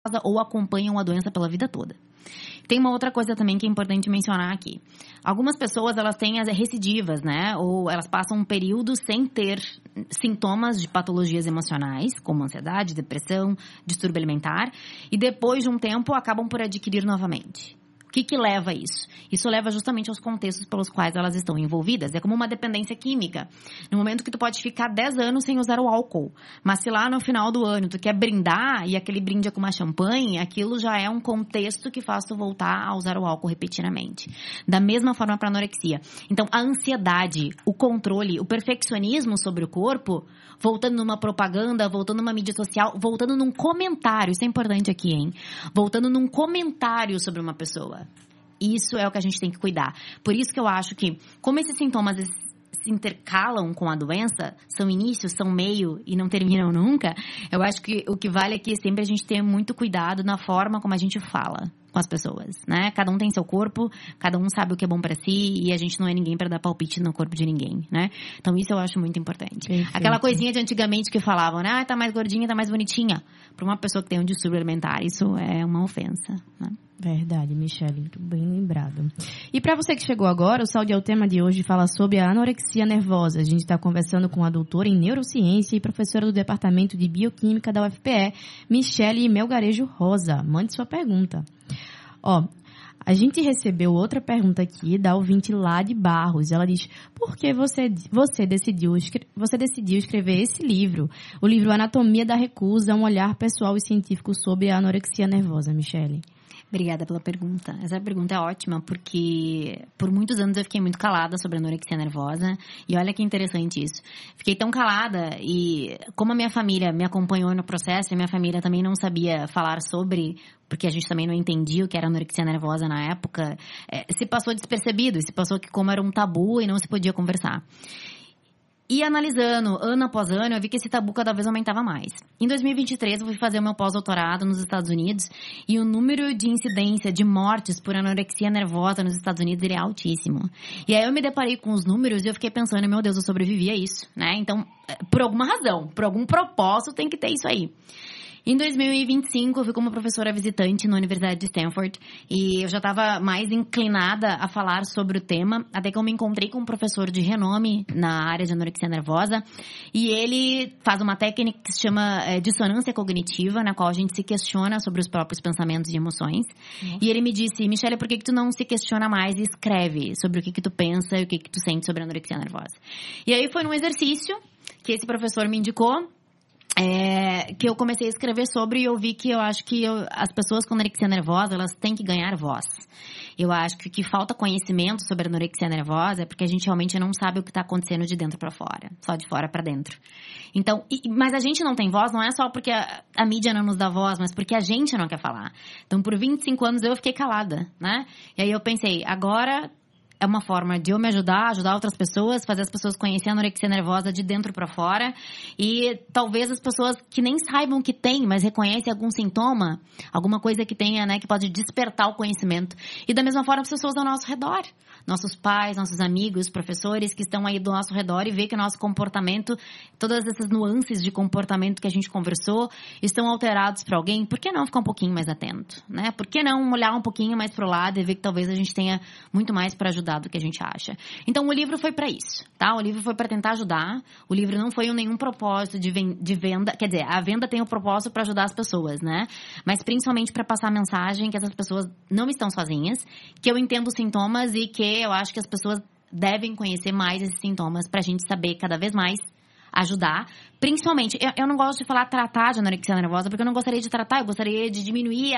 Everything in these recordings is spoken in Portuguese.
ou acompanham a doença pela vida toda. Tem uma outra coisa também que é importante mencionar aqui. Algumas pessoas, elas têm as recidivas, né? Ou elas passam um período sem ter sintomas de patologias emocionais, como ansiedade, depressão, distúrbio alimentar, e depois de um tempo acabam por adquirir novamente. O que leva a isso? Isso leva justamente aos contextos pelos quais elas estão envolvidas. É como uma dependência química. No momento que tu pode ficar 10 anos sem usar o álcool, mas se lá no final do ano tu quer brindar e aquele brinde é com uma champanhe, aquilo já é um contexto que faz tu voltar a usar o álcool repetidamente. Da mesma forma para a anorexia. Então, a ansiedade, o controle, o perfeccionismo sobre o corpo, voltando numa propaganda, voltando numa mídia social, voltando num comentário, isso é importante aqui, hein? Voltando num comentário sobre uma pessoa. Isso é o que a gente tem que cuidar. Por isso que eu acho que, como esses sintomas se intercalam com a doença, são início, são meio e não terminam nunca, eu acho que o que vale aqui é sempre a gente ter muito cuidado na forma como a gente fala com as pessoas, né? Cada um tem seu corpo, cada um sabe o que é bom pra si e a gente não é ninguém pra dar palpite no corpo de ninguém, né? Então isso eu acho muito importante. Perfeito. Aquela coisinha de antigamente que falavam, né? Ah, tá mais gordinha, tá mais bonitinha. Pra uma pessoa que tem um distúrbio alimentar, isso é uma ofensa, né? Verdade, Michele, muito bem lembrado. E para você que chegou agora, o Saúde é o tema de hoje fala sobre a anorexia nervosa. A gente está conversando com a doutora em neurociência e professora do Departamento de Bioquímica da UFPE, Michele Melgarejo Rosa. Mande sua pergunta. Ó, a gente recebeu outra pergunta aqui da ouvinte lá de Barros. Ela diz, por que você decidiu escrever esse livro? O livro Anatomia da Recusa, um olhar pessoal e científico sobre a anorexia nervosa, Michele. Obrigada pela pergunta. Essa pergunta é ótima porque por muitos anos eu fiquei muito calada sobre a anorexia nervosa e olha que interessante isso. Fiquei tão calada e como a minha família me acompanhou no processo e a minha família também não sabia falar sobre, porque a gente também não entendia o que era anorexia nervosa na época, se passou despercebido, se passou que como era um tabu e não se podia conversar. E analisando, ano após ano, eu vi que esse tabu cada vez aumentava mais. Em 2023, eu fui fazer o meu pós-doutorado nos Estados Unidos e o número de incidência de mortes por anorexia nervosa nos Estados Unidos ele é altíssimo. E aí eu me deparei com os números e eu fiquei pensando, meu Deus, eu sobrevivi a isso, né? Então, por alguma razão, por algum propósito tem que ter isso aí. Em 2025, eu fui como professora visitante na Universidade de Stanford e eu já estava mais inclinada a falar sobre o tema, até que eu me encontrei com um professor de renome na área de anorexia nervosa e ele faz uma técnica que se chama dissonância cognitiva, na qual a gente se questiona sobre os próprios pensamentos e emoções. E ele me disse, Michele, por que tu não se questiona mais e escreve sobre o que tu pensa e o que tu sente sobre a anorexia nervosa? E aí foi num exercício que esse professor me indicou, que eu comecei a escrever sobre e eu vi que eu acho que as pessoas com anorexia nervosa, elas têm que ganhar voz. Eu acho que o que falta conhecimento sobre a anorexia nervosa é porque a gente realmente não sabe o que está acontecendo de dentro para fora, só de fora para dentro. Então, mas a gente não tem voz, não é só porque a mídia não nos dá voz, mas porque a gente não quer falar. Então, por 25 anos eu fiquei calada, né? E aí eu pensei, agora é uma forma de eu me ajudar outras pessoas, fazer as pessoas conhecerem a anorexia nervosa de dentro para fora. E talvez as pessoas que nem saibam que tem, mas reconhecem algum sintoma, alguma coisa que tenha, né, que pode despertar o conhecimento. E da mesma forma as pessoas ao nosso redor. Nossos pais, nossos amigos, professores que estão aí do nosso redor e ver que o nosso comportamento, todas essas nuances de comportamento que a gente conversou, estão alterados para alguém. Por que não ficar um pouquinho mais atento, né? Por que não olhar um pouquinho mais pro lado e ver que talvez a gente tenha muito mais para ajudar do que a gente acha. Então, o livro foi para isso, tá? O livro foi para tentar ajudar. O livro não foi nenhum propósito de venda. Quer dizer, a venda tem o propósito para ajudar as pessoas, né? Mas principalmente para passar a mensagem que essas pessoas não estão sozinhas, que eu entendo os sintomas e que eu acho que as pessoas devem conhecer mais esses sintomas pra gente saber cada vez mais ajudar. Principalmente, eu não gosto de falar tratar de anorexia nervosa, porque eu não gostaria de tratar, eu gostaria de diminuir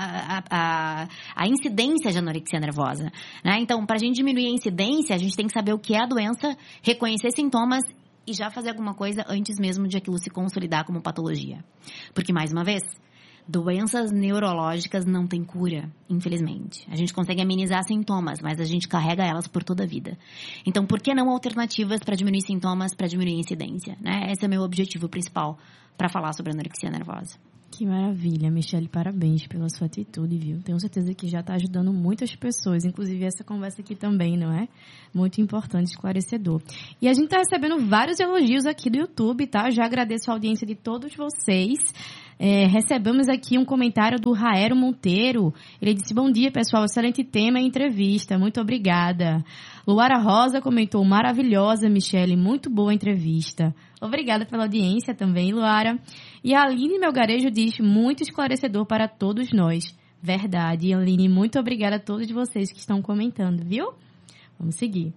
a incidência de anorexia nervosa, né? Então, pra gente diminuir a incidência, a gente tem que saber o que é a doença, reconhecer sintomas e já fazer alguma coisa antes mesmo de aquilo se consolidar como patologia. Porque, mais uma vez, doenças neurológicas não têm cura, infelizmente. A gente consegue amenizar sintomas, mas a gente carrega elas por toda a vida. Então, por que não alternativas para diminuir sintomas, para diminuir a incidência, né? Esse é o meu objetivo principal para falar sobre a anorexia nervosa. Que maravilha, Michele, parabéns pela sua atitude, viu? Tenho certeza que já está ajudando muitas pessoas, inclusive essa conversa aqui também, não é? Muito importante, esclarecedor. E a gente está recebendo vários elogios aqui do YouTube, tá? Já agradeço a audiência de todos vocês. Recebemos aqui um comentário do Raero Monteiro. Ele disse: bom dia, pessoal, excelente tema e entrevista, muito obrigada. Luara Rosa comentou: maravilhosa, Michele, muito boa entrevista. Obrigada pela audiência também, Luara. E a Aline Melgarejo diz: muito esclarecedor para todos nós. Verdade, Aline, muito obrigada a todos vocês que estão comentando, viu? Vamos seguir.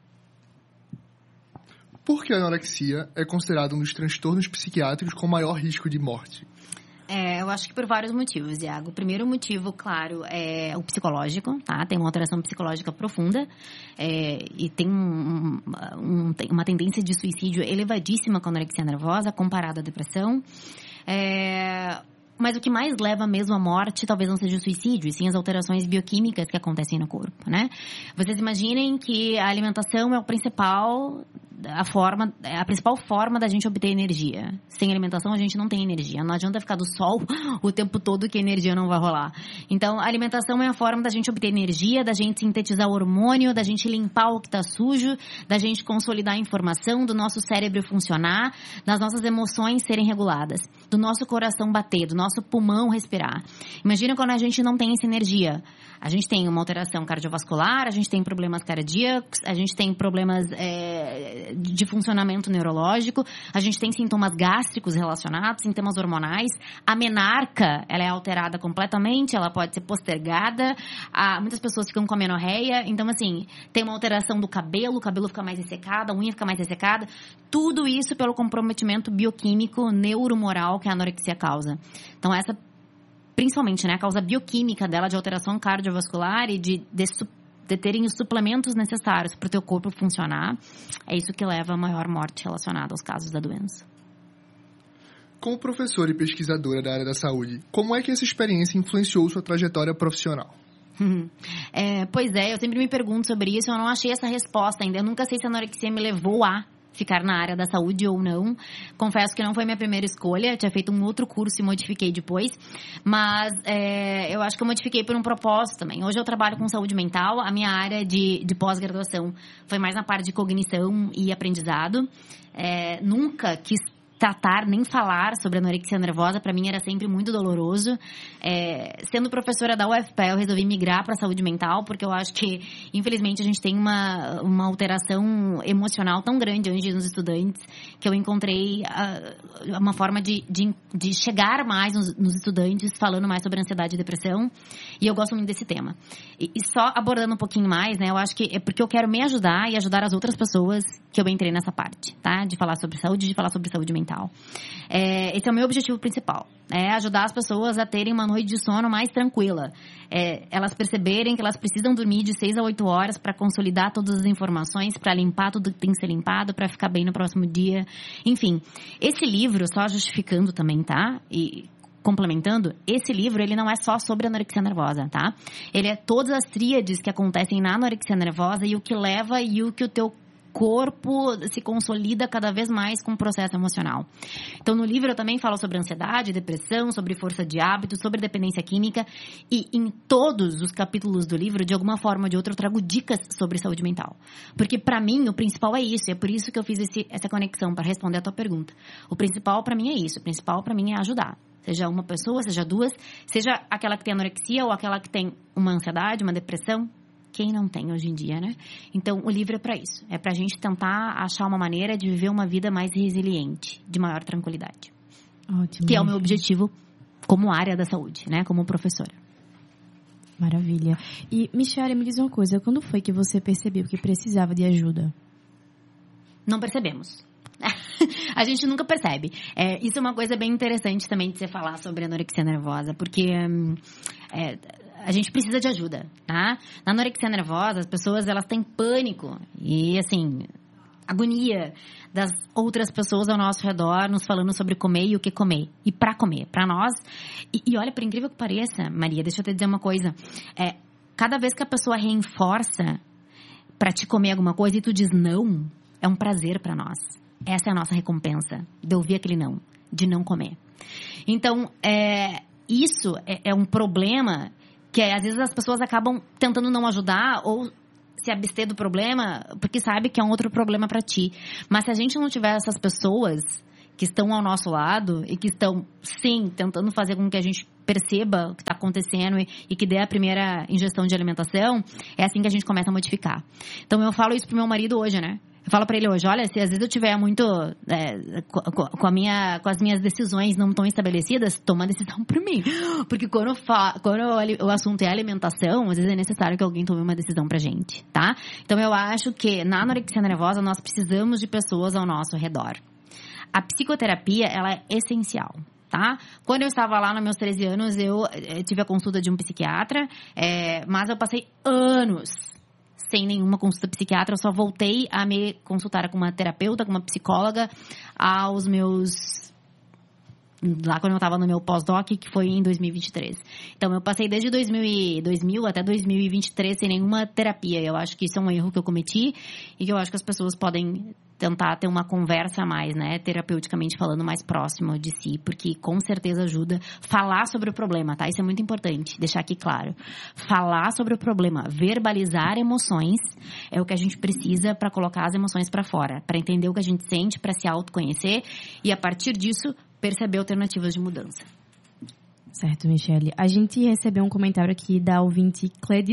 Por que a anorexia é considerada um dos transtornos psiquiátricos com maior risco de morte? Eu acho que por vários motivos, Iago. O primeiro motivo, claro, é o psicológico, tá? Tem uma alteração psicológica profunda e tem uma tendência de suicídio elevadíssima com a anorexia nervosa comparada à depressão. Mas o que mais leva mesmo à morte talvez não seja o suicídio, e sim as alterações bioquímicas que acontecem no corpo, né? Vocês imaginem que a alimentação é a principal forma da gente obter energia. Sem alimentação a gente não tem energia. Não adianta ficar do sol o tempo todo que a energia não vai rolar. Então, a alimentação é a forma da gente obter energia, da gente sintetizar o hormônio, da gente limpar o que está sujo, da gente consolidar a informação, do nosso cérebro funcionar, das nossas emoções serem reguladas, do nosso coração bater, do nosso pulmão respirar. Imagina quando a gente não tem essa energia. A gente tem uma alteração cardiovascular, a gente tem problemas cardíacos, a gente tem problemas de funcionamento neurológico, a gente tem sintomas gástricos relacionados, sintomas hormonais. A menarca, ela é alterada completamente, ela pode ser postergada. Muitas pessoas ficam com amenorreia. Então, assim, tem uma alteração do cabelo, o cabelo fica mais ressecado, a unha fica mais ressecada. Tudo isso pelo comprometimento bioquímico neuromoral que a anorexia causa. Então, principalmente, né, a causa bioquímica dela de alteração cardiovascular e de terem os suplementos necessários para o teu corpo funcionar, é isso que leva a maior morte relacionada aos casos da doença. Como professora e pesquisadora da área da saúde, como é que essa experiência influenciou sua trajetória profissional? Pois é, eu sempre me pergunto sobre isso, eu não achei essa resposta ainda. Eu nunca sei se a anorexia me levou a ficar na área da saúde ou não. Confesso que não foi minha primeira escolha, eu tinha feito um outro curso e modifiquei depois, mas eu acho que eu modifiquei por um propósito também. Hoje eu trabalho com saúde mental, a minha área de pós-graduação foi mais na parte de cognição e aprendizado. Nunca quis tratar nem falar sobre anorexia nervosa, para mim era sempre muito doloroso. Sendo professora da UFPE, eu resolvi migrar para a saúde mental, porque eu acho que, infelizmente, a gente tem uma alteração emocional tão grande hoje nos estudantes, que eu encontrei uma forma de chegar mais nos estudantes, falando mais sobre ansiedade e depressão, e eu gosto muito desse tema. E só abordando um pouquinho mais, né, eu acho que é porque eu quero me ajudar e ajudar as outras pessoas que eu entrei nessa parte, tá? De falar sobre saúde, de falar sobre saúde mental. Esse é o meu objetivo principal, ajudar as pessoas a terem uma noite de sono mais tranquila, elas perceberem que elas precisam dormir de 6 a 8 horas para consolidar todas as informações, para limpar tudo que tem que ser limpado, para ficar bem no próximo dia, enfim. Esse livro, só justificando também, tá? E complementando, esse livro, ele não é só sobre anorexia nervosa, tá? Ele é todas as tríades que acontecem na anorexia nervosa e o que leva e o que o teu corpo se consolida cada vez mais com o processo emocional. Então, no livro eu também falo sobre ansiedade, depressão, sobre força de hábito, sobre dependência química, e em todos os capítulos do livro, de alguma forma ou de outra, eu trago dicas sobre saúde mental. Porque, para mim, o principal é isso, e é por isso que eu fiz essa conexão, para responder a tua pergunta. O principal, para mim, é isso. O principal, para mim, é ajudar. Seja uma pessoa, seja duas, seja aquela que tem anorexia ou aquela que tem uma ansiedade, uma depressão. Quem não tem hoje em dia, né? Então, o livro é para isso. É para a gente tentar achar uma maneira de viver uma vida mais resiliente, de maior tranquilidade. Ótimo. Que é o meu objetivo como área da saúde, né? Como professora. Maravilha. E, Michele, me diz uma coisa. Quando foi que você percebeu que precisava de ajuda? Não percebemos. A gente nunca percebe. Isso é uma coisa bem interessante também de você falar sobre anorexia nervosa, porque a gente precisa de ajuda, tá? Na anorexia nervosa, as pessoas, elas têm pânico e, assim, agonia das outras pessoas ao nosso redor nos falando sobre comer e o que comer. E pra comer, pra nós. E olha, por incrível que pareça, Maria, deixa eu te dizer uma coisa. Cada vez que a pessoa reforça pra te comer alguma coisa e tu diz não, é um prazer pra nós. Essa é a nossa recompensa, de ouvir aquele não, de não comer. Então, isso é um problema que às vezes as pessoas acabam tentando não ajudar ou se abster do problema porque sabe que é um outro problema para ti. Mas se a gente não tiver essas pessoas que estão ao nosso lado e que estão, sim, tentando fazer com que a gente perceba o que está acontecendo e que dê a primeira ingestão de alimentação, é assim que a gente começa a modificar. Então, eu falo isso pro meu marido hoje, né? Eu falo pra ele hoje, olha, se às vezes eu tiver muito com as minhas decisões não tão estabelecidas, toma a decisão por mim. Porque quando o assunto é alimentação, às vezes é necessário que alguém tome uma decisão pra gente, tá? Então eu acho que na anorexia nervosa nós precisamos de pessoas ao nosso redor. A psicoterapia, ela é essencial. Tá? Quando eu estava lá nos meus 13 anos, eu tive a consulta de um psiquiatra, mas eu passei anos sem nenhuma consulta psiquiatra, eu só voltei a me consultar com uma terapeuta, com uma psicóloga, aos meus... lá quando eu estava no meu pós-doc, que foi em 2023. Então, eu passei desde 2000 até 2023 sem nenhuma terapia. Eu acho que isso é um erro que eu cometi e que eu acho que as pessoas podem tentar ter uma conversa mais, né, terapeuticamente falando, mais próximo de si, porque com certeza ajuda falar sobre o problema, tá? Isso é muito importante, deixar aqui claro. Falar sobre o problema, verbalizar emoções é o que a gente precisa para colocar as emoções para fora, para entender o que a gente sente, para se autoconhecer e, a partir disso, perceber alternativas de mudança. Certo, Michele. A gente recebeu um comentário aqui da ouvinte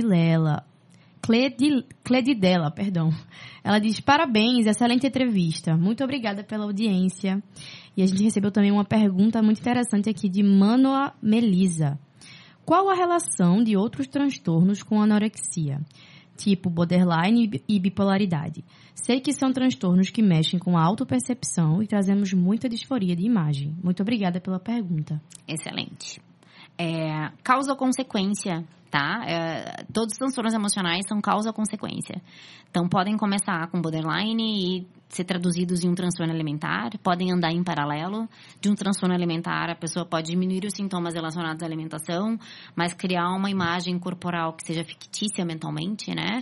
Cledidela, perdão. Ela diz, parabéns, excelente entrevista. Muito obrigada pela audiência. E a gente recebeu também uma pergunta muito interessante aqui de Manoa Melisa. Qual a relação de outros transtornos com anorexia? Tipo borderline e bipolaridade. Sei que são transtornos que mexem com a autopercepção e trazemos muita disforia de imagem. Muito obrigada pela pergunta. Excelente. Causa ou consequência, tá? Todos os transtornos emocionais são causa ou consequência. Então, podem começar com borderline e ser traduzidos em um transtorno alimentar, podem andar em paralelo. De um transtorno alimentar, a pessoa pode diminuir os sintomas relacionados à alimentação, mas criar uma imagem corporal que seja fictícia mentalmente, né?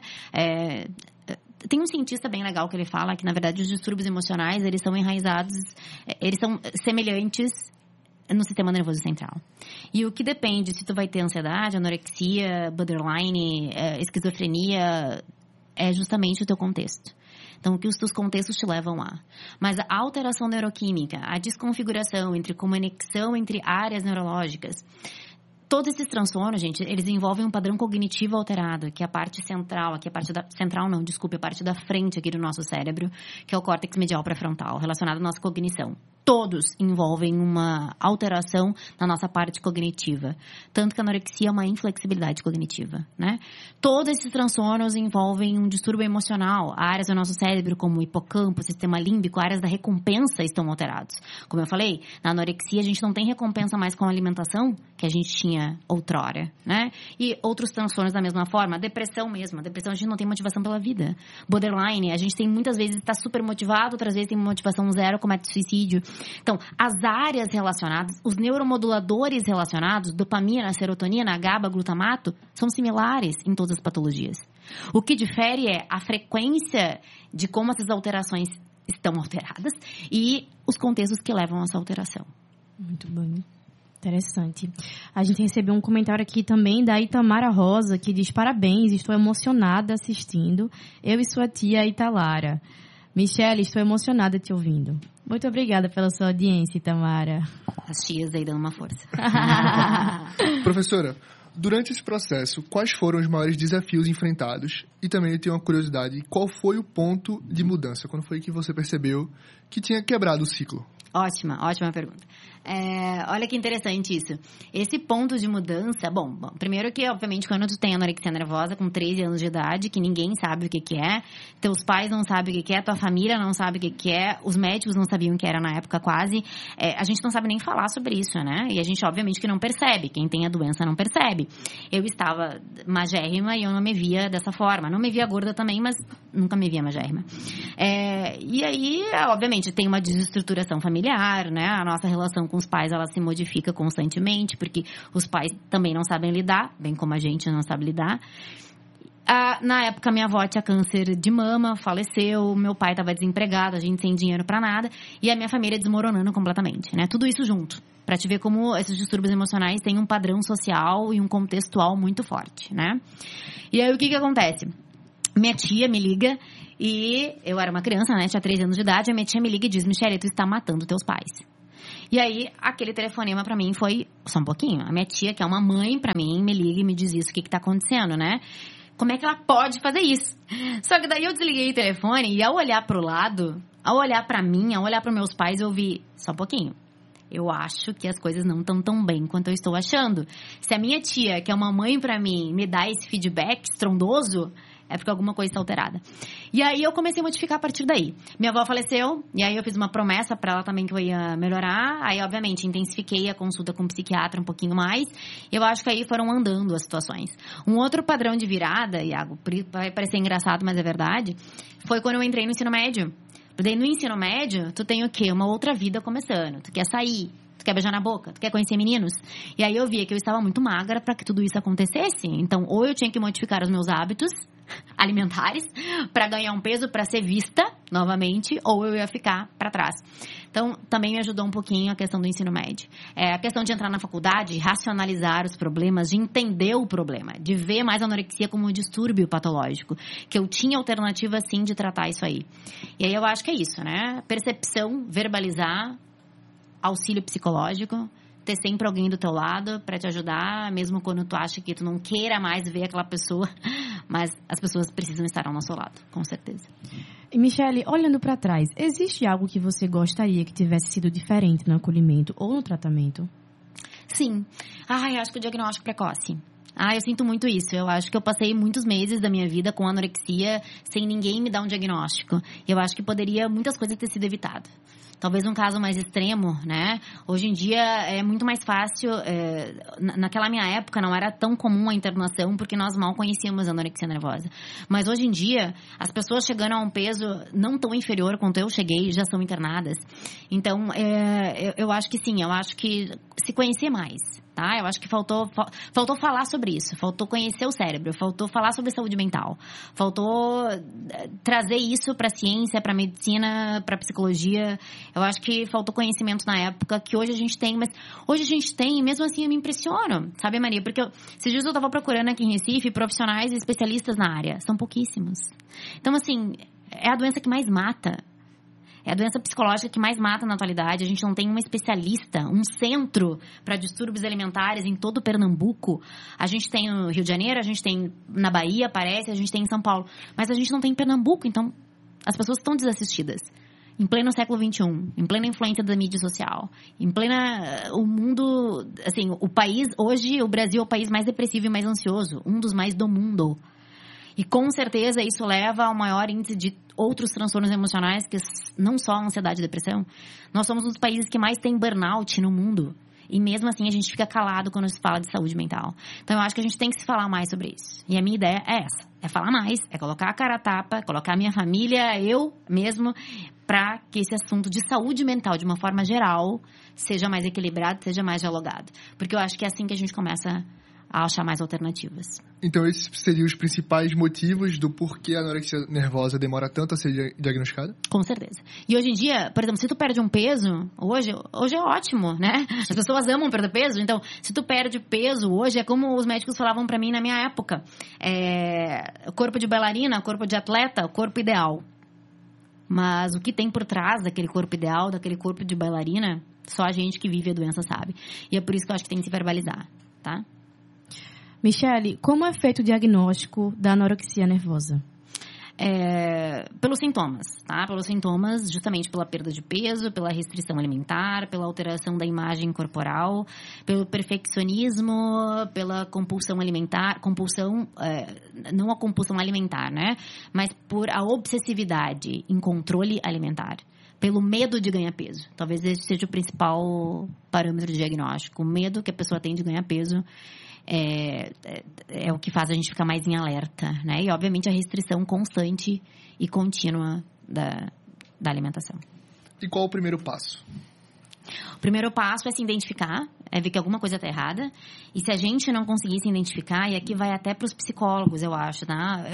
Tem um cientista bem legal que ele fala que, na verdade, os distúrbios emocionais, eles são enraizados, eles são semelhantes no sistema nervoso central. E o que depende se tu vai ter ansiedade, anorexia, borderline, esquizofrenia, é justamente o teu contexto. Então, o que os teus contextos te levam lá. Mas a alteração neuroquímica, a desconfiguração entre conexão entre áreas neurológicas, todos esses transtornos, gente, eles envolvem um padrão cognitivo alterado, que é a parte central, aqui a parte da... Central não, desculpe, a parte da frente aqui do nosso cérebro, que é o córtex medial pré-frontal, relacionado à nossa cognição. Todos envolvem uma alteração na nossa parte cognitiva. Tanto que a anorexia é uma inflexibilidade cognitiva, né? Todos esses transtornos envolvem um distúrbio emocional. Áreas do nosso cérebro, como o hipocampo, o sistema límbico, áreas da recompensa estão alterados. Como eu falei, na anorexia a gente não tem recompensa mais com a alimentação que a gente tinha outrora, né? E outros transtornos da mesma forma. A depressão mesmo. A depressão a gente não tem motivação pela vida. Borderline, a gente tem muitas vezes está super motivado, outras vezes tem motivação zero, comete suicídio. Então, as áreas relacionadas, os neuromoduladores relacionados, dopamina, serotonina, GABA, glutamato, são similares em todas as patologias. O que difere é a frequência de como essas alterações estão alteradas e os contextos que levam a essa alteração. Muito bom. Interessante. A gente recebeu um comentário aqui também da Itamara Rosa, que diz, parabéns, estou emocionada assistindo. Eu e sua tia Italara. Michele, estou emocionada te ouvindo. Muito obrigada pela sua audiência, Itamara. As tias aí dando uma força. Professora, durante esse processo, quais foram os maiores desafios enfrentados? E também eu tenho uma curiosidade, qual foi o ponto de mudança? Quando foi que você percebeu que tinha quebrado o ciclo? Ótima pergunta. Olha que interessante isso. Esse ponto de mudança... Bom, primeiro que, obviamente, quando tu tem anorexia nervosa com 13 anos de idade, que ninguém sabe o que é, teus pais não sabem o que é, tua família não sabe o que é, os médicos não sabiam o que era na época quase, a gente não sabe nem falar sobre isso, né? E a gente, obviamente, que não percebe. Quem tem a doença não percebe. Eu estava magérrima e eu não me via dessa forma. Não me via gorda também, mas nunca me via magérrima. E aí, obviamente, tem uma desestruturação familiar, né? A nossa relação com os pais, ela se modifica constantemente, porque os pais também não sabem lidar, bem como a gente não sabe lidar. Na época, minha avó tinha câncer de mama, faleceu, meu pai estava desempregado, a gente sem dinheiro para nada, e a minha família desmoronando completamente, né? Tudo isso junto, para te ver como esses distúrbios emocionais têm um padrão social e um contextual muito forte, né? E aí, o que acontece? minha tia me liga e eu era uma criança, né? Tinha 13 anos de idade. A minha tia me liga e diz: Michele, tu está matando teus pais. E aí, aquele telefonema pra mim foi... Só um pouquinho. A minha tia, que é uma mãe pra mim, me liga e me diz isso. O que tá acontecendo, né? Como é que ela pode fazer isso? Só que daí eu desliguei o telefone e ao olhar pro lado, ao olhar pra mim, ao olhar pros meus pais, eu vi... Só um pouquinho. Eu acho que as coisas não estão tão bem quanto eu estou achando. Se a minha tia, que é uma mãe pra mim, me dá esse feedback estrondoso... É porque alguma coisa está alterada. E aí eu comecei a modificar a partir daí. Minha avó faleceu, e aí eu fiz uma promessa para ela também que eu ia melhorar. Aí, obviamente, intensifiquei a consulta com o psiquiatra um pouquinho mais. E eu acho que aí foram andando as situações. Um outro padrão de virada, Iago, vai parecer engraçado, mas é verdade, foi quando eu entrei no ensino médio. Daí no ensino médio, tu tem o quê? Uma outra vida começando. Tu quer sair, tu quer beijar na boca, tu quer conhecer meninos. E aí eu via que eu estava muito magra para que tudo isso acontecesse. Então, ou eu tinha que modificar os meus hábitos alimentares para ganhar um peso, para ser vista novamente, ou eu ia ficar para trás. Então, também me ajudou um pouquinho a questão do ensino médio. A questão de entrar na faculdade, racionalizar os problemas, de entender o problema, de ver mais a anorexia como um distúrbio patológico, que eu tinha alternativa, sim, de tratar isso aí. E aí eu acho que é isso, né? Percepção, verbalizar, auxílio psicológico, ter sempre alguém do teu lado para te ajudar, mesmo quando tu acha que tu não queira mais ver aquela pessoa, mas as pessoas precisam estar ao nosso lado, com certeza. E Michele, olhando para trás, existe algo que você gostaria que tivesse sido diferente no acolhimento ou no tratamento? Sim. Eu acho que o diagnóstico precoce. Eu sinto muito isso. Eu acho que eu passei muitos meses da minha vida com anorexia sem ninguém me dar um diagnóstico. Eu acho que poderia muitas coisas ter sido evitado. Talvez um caso mais extremo, né? Hoje em dia é muito mais fácil. Naquela minha época não era tão comum a internação porque nós mal conhecíamos a anorexia nervosa. Mas hoje em dia, as pessoas chegando a um peso não tão inferior quanto eu cheguei já são internadas. Então, eu acho que sim. Eu acho que se conhecer mais. Tá? Eu acho que faltou falar sobre isso, faltou conhecer o cérebro, faltou falar sobre saúde mental, faltou trazer isso para a ciência, para a medicina, para a psicologia. Eu acho que faltou conhecimento na época que hoje a gente tem, mas hoje a gente tem e mesmo assim eu me impressiono, sabe, Maria? Porque esses dias eu estava procurando aqui em Recife profissionais e especialistas na área, são pouquíssimos. Então, assim, é a doença que mais mata. É a doença psicológica que mais mata na atualidade. A gente não tem uma especialista, um centro para distúrbios alimentares em todo o Pernambuco. A gente tem no Rio de Janeiro, a gente tem na Bahia, parece, a gente tem em São Paulo. Mas a gente não tem em Pernambuco, então as pessoas estão desassistidas. Em pleno século XXI, em plena influência da mídia social, em plena... O mundo... Assim, o país... Hoje, o Brasil é o país mais depressivo e mais ansioso. Um dos mais do mundo. E com certeza isso leva ao maior índice de outros transtornos emocionais, que não só a ansiedade e a depressão. Nós somos um dos países que mais tem burnout no mundo. E mesmo assim a gente fica calado quando se fala de saúde mental. Então eu acho que a gente tem que se falar mais sobre isso. E a minha ideia é essa. É falar mais, é colocar a cara a tapa, colocar a minha família, eu mesmo, para que esse assunto de saúde mental, de uma forma geral, seja mais equilibrado, seja mais dialogado. Porque eu acho que é assim que a gente começa a achar mais alternativas. Então, esses seriam os principais motivos do porquê a anorexia nervosa demora tanto a ser diagnosticada? Com certeza. E hoje em dia, por exemplo, se tu perde um peso, hoje é ótimo, né? As pessoas amam perder peso, então, se tu perde peso hoje, é como os médicos falavam pra mim na minha época. Corpo de bailarina, corpo de atleta, corpo ideal. Mas o que tem por trás daquele corpo ideal, daquele corpo de bailarina, só a gente que vive a doença sabe. E é por isso que eu acho que tem que se verbalizar, tá? Michele, como é feito o diagnóstico da anorexia nervosa? Pelos sintomas, tá? Pelos sintomas, justamente pela perda de peso, pela restrição alimentar, pela alteração da imagem corporal, pelo perfeccionismo, pela compulsão alimentar, não a compulsão alimentar, né? Mas por a obsessividade em controle alimentar. Pelo medo de ganhar peso. Talvez esse seja o principal parâmetro de diagnóstico. O medo que a pessoa tem de ganhar peso é o que faz a gente ficar mais em alerta, né? E, obviamente, a restrição constante e contínua da alimentação. E qual o primeiro passo? O primeiro passo é se identificar, é ver que alguma coisa está errada. E se a gente não conseguir se identificar, e aqui vai até para os psicólogos, eu acho, tá?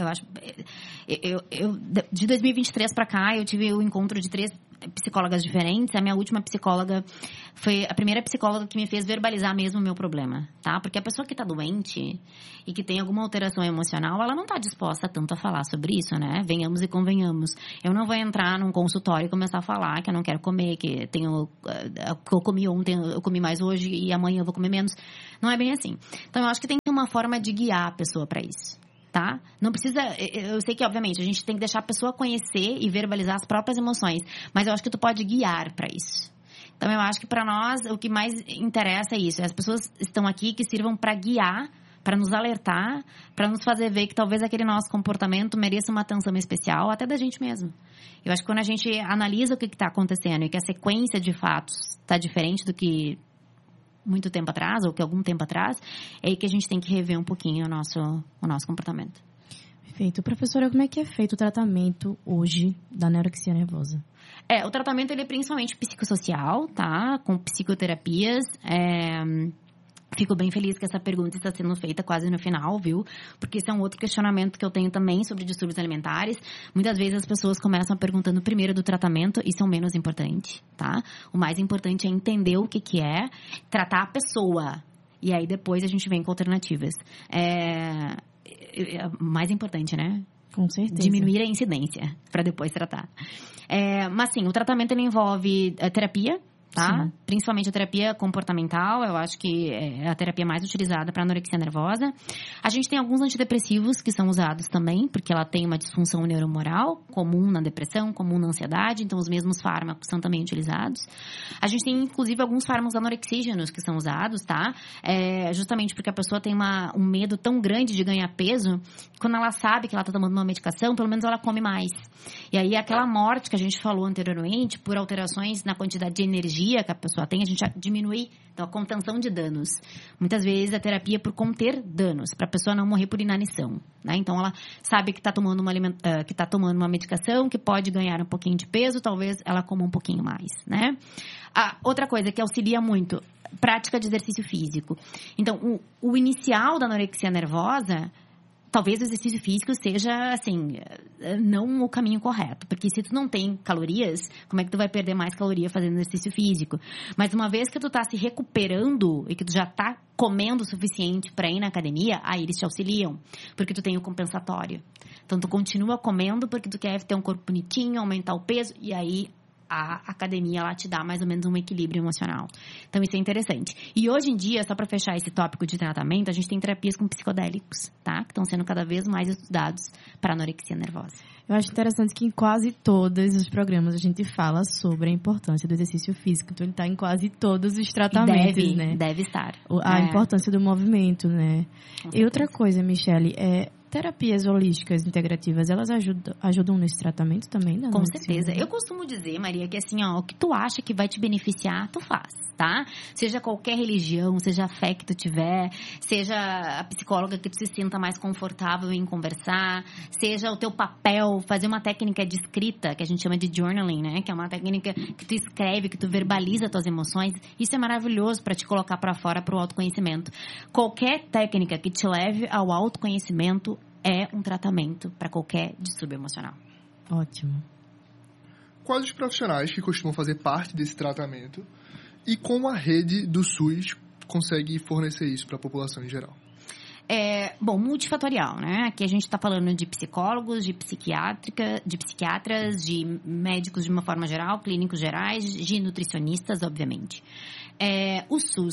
De 2023 para cá, eu tive o encontro de 3 psicólogas diferentes. A minha última psicóloga foi a primeira psicóloga que me fez verbalizar mesmo o meu problema, tá? Porque a pessoa que tá doente e que tem alguma alteração emocional, ela não tá disposta tanto a falar sobre isso, né? Venhamos e convenhamos. Eu não vou entrar num consultório e começar a falar que eu não quero comer, que que eu comi ontem, eu comi mais hoje e amanhã eu vou comer menos. Não é bem assim. Então, eu acho que tem uma forma de guiar a pessoa para isso. Tá? Não precisa... Eu sei que, obviamente, a gente tem que deixar a pessoa conhecer e verbalizar as próprias emoções. Mas eu acho que tu pode guiar para isso. Então, eu acho que para nós, o que mais interessa é isso. As pessoas estão aqui que sirvam para guiar, para nos alertar, para nos fazer ver que talvez aquele nosso comportamento mereça uma atenção especial, até da gente mesmo. Eu acho que quando a gente analisa o que está acontecendo e que a sequência de fatos está diferente do que muito tempo atrás, ou que algum tempo atrás, é aí que a gente tem que rever um pouquinho o nosso comportamento. Perfeito. Professora, como é que é feito o tratamento hoje da anorexia nervosa? O tratamento ele é principalmente psicossocial, tá? Com psicoterapias. Fico bem feliz que essa pergunta está sendo feita quase no final, viu? Porque esse é um outro questionamento que eu tenho também sobre distúrbios alimentares. Muitas vezes as pessoas começam perguntando primeiro do tratamento, isso é o menos importante, tá? O mais importante é entender o que é, tratar a pessoa. E aí depois a gente vem com alternativas. Mais importante, né? Com certeza. Diminuir a incidência para depois tratar. Mas sim, o tratamento ele envolve terapia, tá? Sim. Principalmente a terapia comportamental, eu acho que é a terapia mais utilizada para anorexia nervosa. A gente tem alguns antidepressivos que são usados também, porque ela tem uma disfunção neuromoral comum na depressão, comum na ansiedade, então os mesmos fármacos são também utilizados. A gente tem, inclusive, alguns fármacos anorexígenos que são usados, tá? Justamente porque a pessoa tem um medo tão grande de ganhar peso, quando ela sabe que ela está tomando uma medicação, pelo menos ela come mais. E aí, aquela morte que a gente falou anteriormente, por alterações na quantidade de energia que a pessoa tem, a gente diminui então, a contenção de danos. Muitas vezes a terapia é por conter danos, para a pessoa não morrer por inanição, né? Então, ela sabe que está tomando uma medicação, que pode ganhar um pouquinho de peso, talvez ela coma um pouquinho mais, né? Outra coisa que auxilia muito, prática de exercício físico. Então, o inicial da anorexia nervosa, talvez o exercício físico seja, assim, não o caminho correto. Porque se tu não tem calorias, como é que tu vai perder mais caloria fazendo exercício físico? Mas uma vez que tu tá se recuperando e que tu já tá comendo o suficiente para ir na academia, aí eles te auxiliam. Porque tu tem o compensatório. Então, tu continua comendo porque tu quer ter um corpo bonitinho, aumentar o peso, e aí a academia, ela te dá mais ou menos um equilíbrio emocional. Então, isso é interessante. E hoje em dia, só para fechar esse tópico de tratamento, a gente tem terapias com psicodélicos, tá? Que estão sendo cada vez mais estudados para anorexia nervosa. Eu acho interessante que em quase todos os programas a gente fala sobre a importância do exercício físico. Então, ele está em quase todos os tratamentos, né? Deve estar. A importância do movimento, né? E outra coisa, Michele, terapias holísticas integrativas, elas ajudam nesse tratamento também? Com certeza. Eu costumo dizer, Maria, que assim, o que tu acha que vai te beneficiar, tu faz, tá? Seja qualquer religião, seja a fé que tu tiver, seja a psicóloga que tu se sinta mais confortável em conversar, seja o teu papel, fazer uma técnica de escrita, que a gente chama de journaling, né? Que é uma técnica que tu escreve, que tu verbaliza as tuas emoções. Isso é maravilhoso para te colocar para fora para o autoconhecimento. Qualquer técnica que te leve ao autoconhecimento é um tratamento para qualquer distúrbio emocional. Ótimo. Quais os profissionais que costumam fazer parte desse tratamento e como a rede do SUS consegue fornecer isso para a população em geral? Multifatorial, né? Aqui a gente está falando de psicólogos, de psiquiatras, de médicos de uma forma geral, clínicos gerais, de nutricionistas, obviamente. O SUS,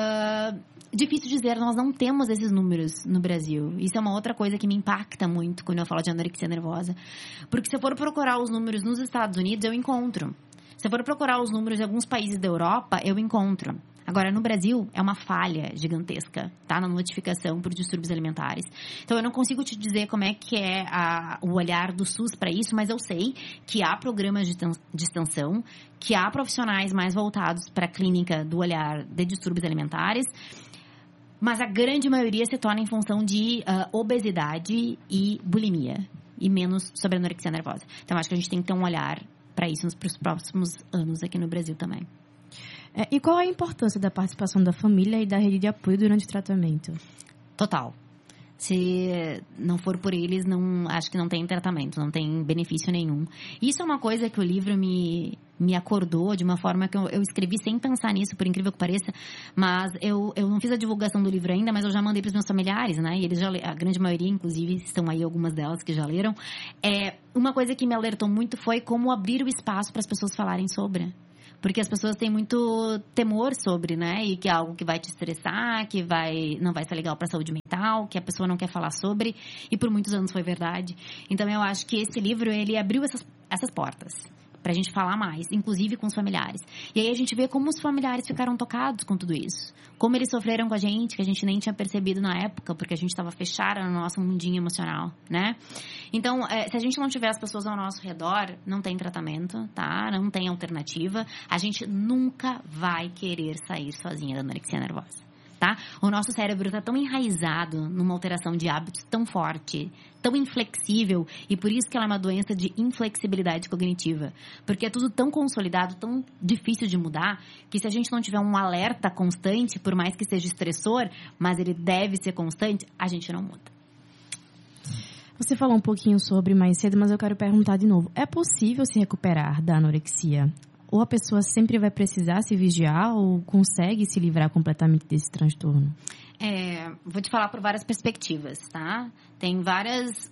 difícil dizer, nós não temos esses números no Brasil. Isso é uma outra coisa que me impacta muito quando eu falo de anorexia nervosa. Porque se eu for procurar os números nos Estados Unidos, eu encontro. Se eu for procurar os números de alguns países da Europa, eu encontro. Agora, no Brasil, é uma falha gigantesca, tá? Na notificação por distúrbios alimentares. Então, eu não consigo te dizer como é que é o olhar do SUS para isso, mas eu sei que há programas de extensão, que há profissionais mais voltados para a clínica do olhar de distúrbios alimentares, mas a grande maioria se torna em função de obesidade e bulimia, e menos sobre anorexia nervosa. Então, acho que a gente tem que ter um olhar para isso para os próximos anos aqui no Brasil também. E qual é a importância da participação da família e da rede de apoio durante o tratamento? Total. Se não for por eles, acho que não tem tratamento, não tem benefício nenhum. Isso é uma coisa que o livro me acordou de uma forma que eu escrevi sem pensar nisso, por incrível que pareça. Mas eu não fiz a divulgação do livro ainda, mas eu já mandei para os meus familiares, né? E eles a grande maioria, inclusive, estão aí algumas delas que já leram. Uma coisa que me alertou muito foi como abrir o espaço para as pessoas falarem sobre. Porque as pessoas têm muito temor sobre, né? E que é algo que vai te estressar, que não vai ser legal para a saúde mental, que a pessoa não quer falar sobre. E por muitos anos foi verdade. Então, eu acho que esse livro, ele abriu essas portas pra gente falar mais, inclusive com os familiares. E aí a gente vê como os familiares ficaram tocados com tudo isso. Como eles sofreram com a gente, que a gente nem tinha percebido na época, porque a gente estava fechada no nosso mundinho emocional, né? Então, se a gente não tiver as pessoas ao nosso redor, não tem tratamento, tá? Não tem alternativa. A gente nunca vai querer sair sozinha da anorexia nervosa, tá? O nosso cérebro está tão enraizado numa alteração de hábitos tão forte, tão inflexível, e por isso que ela é uma doença de inflexibilidade cognitiva. Porque é tudo tão consolidado, tão difícil de mudar, que se a gente não tiver um alerta constante, por mais que seja estressor, mas ele deve ser constante, a gente não muda. Você falou um pouquinho sobre mais cedo, mas eu quero perguntar de novo. É possível se recuperar da anorexia? Ou a pessoa sempre vai precisar se vigiar ou consegue se livrar completamente desse transtorno? Vou te falar por várias perspectivas, tá? Tem várias...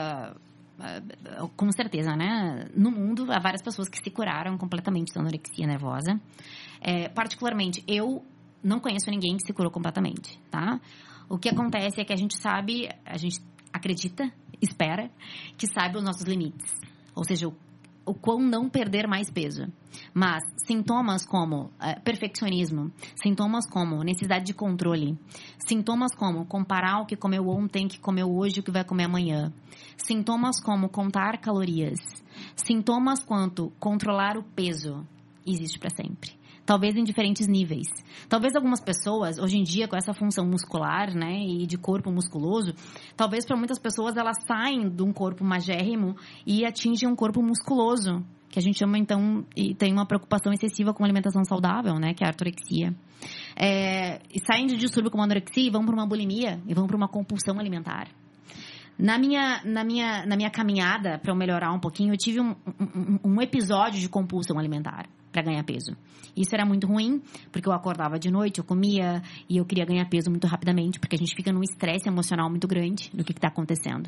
com certeza, né? No mundo, há várias pessoas que se curaram completamente da anorexia nervosa. Particularmente, eu não conheço ninguém que se curou completamente, tá? O que acontece é que a gente acredita, espera, que sabe os nossos limites. Ou seja, o quão não perder mais peso. Mas sintomas como perfeccionismo, sintomas como necessidade de controle, sintomas como comparar o que comeu ontem, o que comeu hoje, o que vai comer amanhã, sintomas como contar calorias, sintomas quanto controlar o peso, existe para sempre. Talvez em diferentes níveis. Talvez algumas pessoas, hoje em dia, com essa função muscular, né, e de corpo musculoso, talvez para muitas pessoas elas saem de um corpo magérrimo e atingem um corpo musculoso, que a gente chama, então, e tem uma preocupação excessiva com alimentação saudável, né, que é a ortorexia. E saem de distúrbio como a anorexia e vão para uma bulimia, e vão para uma compulsão alimentar. Na minha caminhada, para eu melhorar um pouquinho, eu tive um episódio de compulsão alimentar para ganhar peso. Isso era muito ruim, porque eu acordava de noite, eu comia e eu queria ganhar peso muito rapidamente, porque a gente fica num estresse emocional muito grande do que está acontecendo.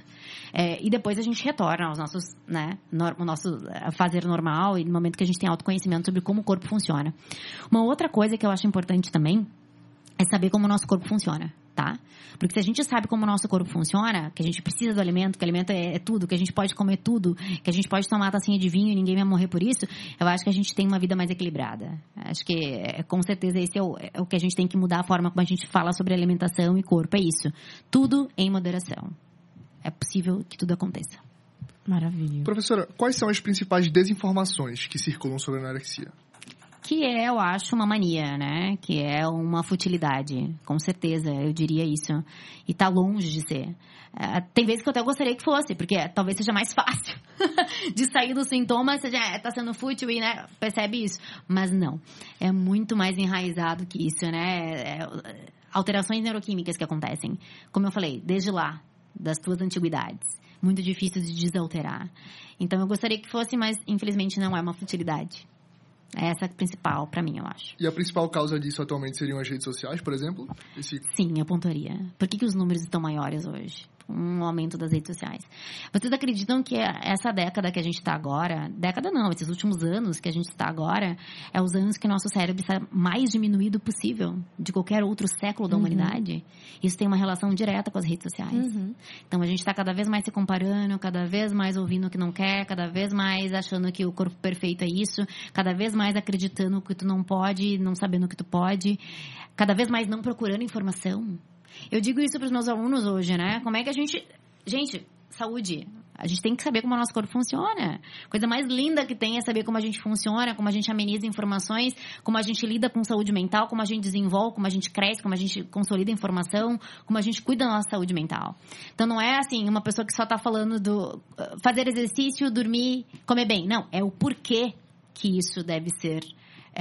E depois a gente retorna aos nossos, né, o nosso fazer normal e no momento que a gente tem autoconhecimento sobre como o corpo funciona. Uma outra coisa que eu acho importante também é saber como o nosso corpo funciona, tá? Porque se a gente sabe como o nosso corpo funciona, que a gente precisa do alimento, que o alimento é tudo, que a gente pode comer tudo, que a gente pode tomar uma tacinha de vinho e ninguém vai morrer por isso, eu acho que a gente tem uma vida mais equilibrada. Acho que, com certeza, esse é o que a gente tem que mudar, a forma como a gente fala sobre alimentação e corpo, é isso. Tudo em moderação. É possível que tudo aconteça. Maravilha. Professora, quais são as principais desinformações que circulam sobre a anorexia? Que eu acho, uma mania, né? Que é uma futilidade. Com certeza, eu diria isso. E tá longe de ser. Tem vezes que eu até gostaria que fosse, porque talvez seja mais fácil de sair dos sintomas, seja, tá sendo fútil e, né, percebe isso. Mas não. É muito mais enraizado que isso, né? Alterações neuroquímicas que acontecem. Como eu falei, desde lá, das tuas antiguidades. Muito difícil de desalterar. Então, eu gostaria que fosse, mas infelizmente não é uma futilidade. Essa é a principal, pra mim, eu acho. E a principal causa disso atualmente seriam as redes sociais, por exemplo? Sim, eu pontuaria. Por que os números estão maiores hoje? Um aumento das redes sociais. Vocês acreditam que essa década que a gente está agora... Década não, esses últimos anos que a gente está agora... É os anos que nosso cérebro está mais diminuído possível de qualquer outro século da humanidade. Isso tem uma relação direta com as redes sociais. Então, a gente está cada vez mais se comparando, cada vez mais ouvindo o que não quer, cada vez mais achando que o corpo perfeito é isso, cada vez mais acreditando que tu não pode, não sabendo o que tu pode, cada vez mais não procurando informação. Eu digo isso para os meus alunos hoje, né? Como é que a gente... Gente, saúde. A gente tem que saber como o nosso corpo funciona. A coisa mais linda que tem é saber como a gente funciona, como a gente ameniza informações, como a gente lida com saúde mental, como a gente desenvolve, como a gente cresce, como a gente consolida informação, como a gente cuida da nossa saúde mental. Então, não é assim, uma pessoa que só está falando do fazer exercício, dormir, comer bem. Não, é o porquê que isso deve ser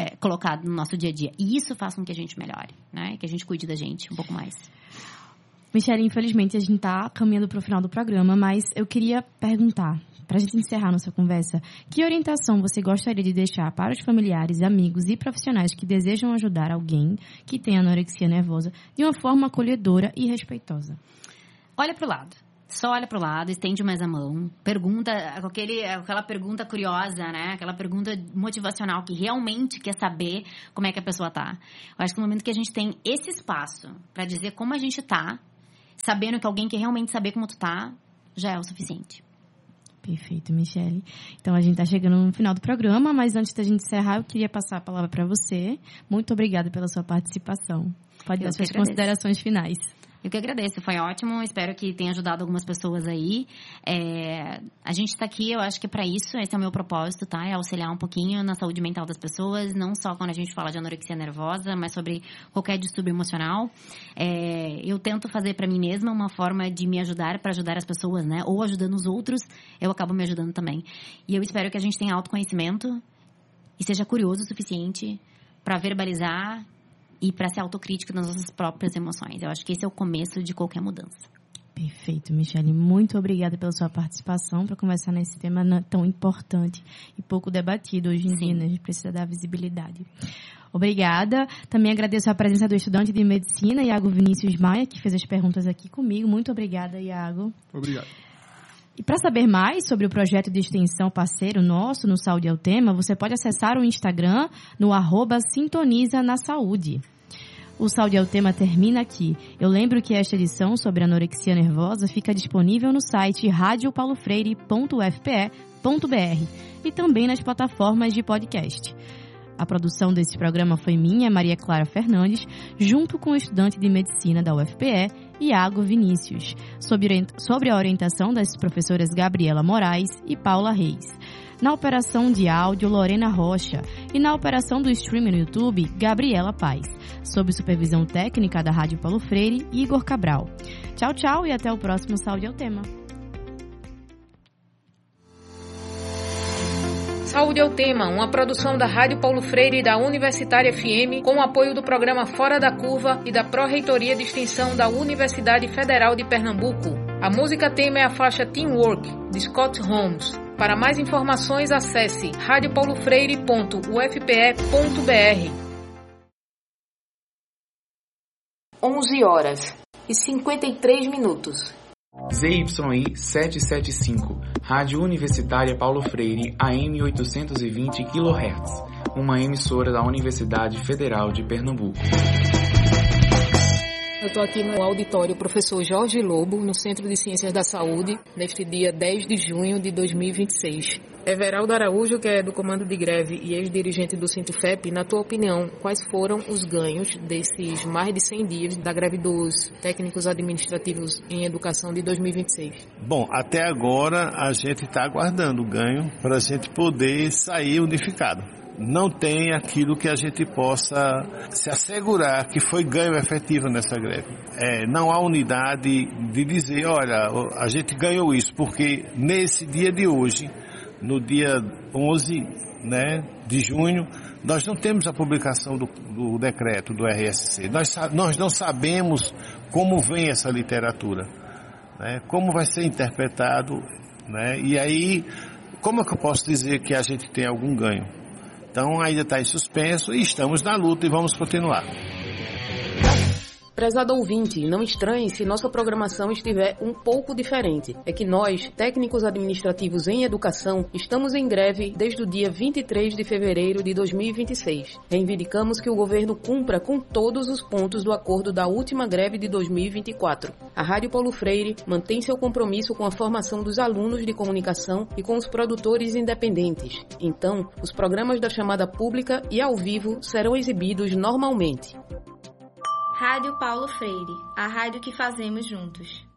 colocado no nosso dia a dia. E isso faz com que a gente melhore, né? Que a gente cuide da gente um pouco mais. Michele, infelizmente a gente está caminhando para o final do programa, mas eu queria perguntar, para a gente encerrar nossa conversa, que orientação você gostaria de deixar para os familiares, amigos e profissionais que desejam ajudar alguém que tem anorexia nervosa de uma forma acolhedora e respeitosa? Olha para o lado. Só olha para o lado, estende mais a mão, pergunta, aquela pergunta curiosa, né? Aquela pergunta motivacional que realmente quer saber como é que a pessoa tá. Eu acho que no momento que a gente tem esse espaço para dizer como a gente tá, sabendo que alguém quer realmente saber como tu tá, já é o suficiente. Perfeito, Michele. Então, a gente está chegando no final do programa, mas antes da gente encerrar, eu queria passar a palavra para você. Muito obrigada pela sua participação. Pode dar suas considerações finais. Eu que agradeço, foi ótimo, espero que tenha ajudado algumas pessoas aí. A gente está aqui, eu acho que é para isso, esse é o meu propósito, tá? É auxiliar um pouquinho na saúde mental das pessoas, não só quando a gente fala de anorexia nervosa, mas sobre qualquer distúrbio emocional. Eu tento fazer para mim mesma uma forma de me ajudar, para ajudar as pessoas, né? Ou ajudando os outros, eu acabo me ajudando também. E eu espero que a gente tenha autoconhecimento e seja curioso o suficiente para verbalizar e para ser autocrítica nas nossas próprias emoções. Eu acho que esse é o começo de qualquer mudança. Perfeito, Michele. Muito obrigada pela sua participação para conversar nesse tema tão importante e pouco debatido hoje em dia, né? A gente precisa dar visibilidade. Obrigada. Também agradeço a presença do estudante de medicina, Iago Vinícius Maia, que fez as perguntas aqui comigo. Muito obrigada, Iago. Obrigado. E para saber mais sobre o projeto de extensão parceiro nosso no Saúde é o Tema, você pode acessar o Instagram no @Sintoniza na Saúde. O Saúde é o Tema termina aqui. Eu lembro que esta edição sobre anorexia nervosa fica disponível no site radiopaulofreire.ufpe.br e também nas plataformas de podcast. A produção desse programa foi minha, Maria Clara Fernandes, junto com o estudante de medicina da UFPE, Iago Vinícius, sobre a orientação das professoras Gabriela Moraes e Paula Reis. Na operação de áudio, Lorena Rocha. E na operação do streaming no YouTube, Gabriela Paz. Sob supervisão técnica da Rádio Paulo Freire, Igor Cabral. Tchau, tchau e até o próximo Saúde é o Tema. Saúde é o Tema, uma produção da Rádio Paulo Freire e da Universitária FM, com o apoio do programa Fora da Curva e da Pró-Reitoria de Extensão da Universidade Federal de Pernambuco. A música tema é a faixa Teamwork, de Scott Holmes. Para mais informações, acesse radiopaulofreire.ufpe.br. 11h53. ZYI 775, Rádio Universitária Paulo Freire, AM 820 kHz, uma emissora da Universidade Federal de Pernambuco. Eu estou aqui no auditório Professor Jorge Lobo, no Centro de Ciências da Saúde, neste dia 10 de junho de 2026. Everaldo Araújo, que é do Comando de Greve e ex-dirigente do Sintufep, na tua opinião, quais foram os ganhos desses mais de 100 dias da greve dos técnicos administrativos em educação de 2026? Bom, até agora a gente está aguardando o ganho para a gente poder sair unificado. Não tem aquilo que a gente possa se assegurar que foi ganho efetivo nessa greve. Não há unidade de dizer, olha, a gente ganhou isso, porque nesse dia de hoje, no dia 11, de junho, nós não temos a publicação do decreto do RSC. Nós não sabemos como vem essa literatura, como vai ser interpretado, e aí, como é que eu posso dizer que a gente tem algum ganho? Então ainda está em suspenso e estamos na luta e vamos continuar. Prezado ouvinte, não estranhe se nossa programação estiver um pouco diferente. É que nós, técnicos administrativos em educação, estamos em greve desde o dia 23 de fevereiro de 2026. Reivindicamos que o governo cumpra com todos os pontos do acordo da última greve de 2024. A Rádio Paulo Freire mantém seu compromisso com a formação dos alunos de comunicação e com os produtores independentes. Então, os programas da chamada pública e ao vivo serão exibidos normalmente. Rádio Paulo Freire, a rádio que fazemos juntos.